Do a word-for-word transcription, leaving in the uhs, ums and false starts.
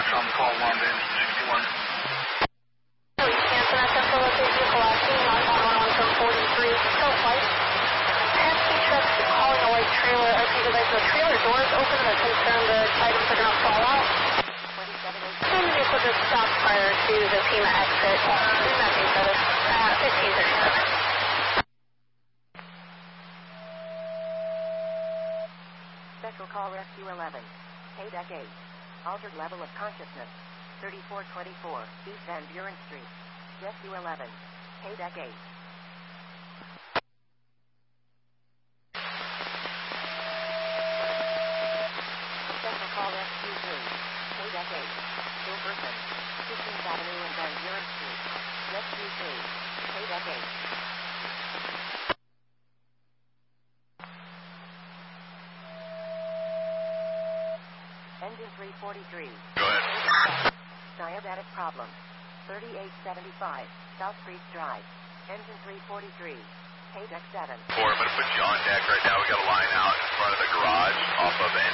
Dispatch on the call, one to engine sixty-one. Cancel that tempo location, vehicle acting, nine one one one from forty-three, still flight. Taxi truck calling a white trailer, I think like the trailer doors open and they're concerned the items are going to fall out. Soon the vehicle just stopped prior to the Pima exit. Nothing further. Uh, fifteen thirty-seven. Special call Rescue eleven. K deck eight. Altered level of consciousness. thirty-four twenty-four, East Van Buren Street. Rescue eleven. K deck eight. Special call Rescue three. K deck eight. Bill Burton. fifteenth Avenue and Van Buren Street. Rescue three. K deck eight. Engine three forty-three. Go ahead. Diabetic problem. thirty-eight seventy-five, South Creek Drive. Engine three forty-three. K deck seven. Four, I'm going to put you on deck right now. We got a line out in front of the garage off of